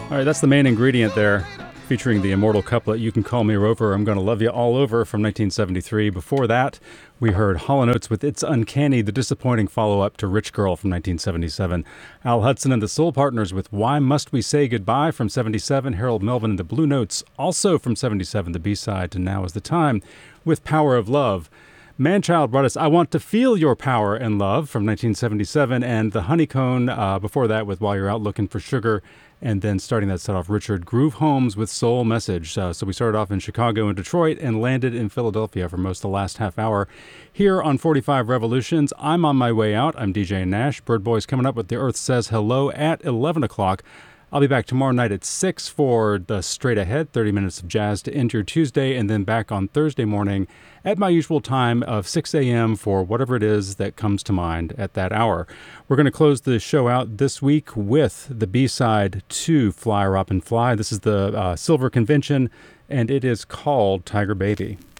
All right, that's the main ingredient there, featuring the immortal couplet, "You Can Call Me Rover, I'm Gonna Love You All Over" from 1973. Before that, we heard Hall & Oates with "It's Uncanny," the disappointing follow-up to "Rich Girl" from 1977. Al Hudson and the Soul Partners with "Why Must We Say Goodbye" from 77. Harold Melvin and the Blue Notes, also from 77, the B-side to "Now Is the Time" with "Power of Love." Manchild brought us "I Want to Feel Your Power and Love" from 1977, and the Honeycomb before that with "While You're Out Looking for Sugar," and then starting that set off, Richard Groove Holmes with "Soul Message." So we started off in Chicago and Detroit and landed in Philadelphia for most of the last half hour. Here on 45 Revolutions, I'm on my way out. I'm DJ Nash. Bird Boy's coming up with "The Earth Says Hello" at 11 o'clock. I'll be back tomorrow night at 6 for the Straight Ahead, 30 minutes of jazz to end your Tuesday, and then back on Thursday morning at my usual time of 6 a.m. for whatever it is that comes to mind at that hour. We're going to close the show out this week with the B-side to "Fly, Robin Fly." This is the Silver Convention, and it is called "Tiger Baby."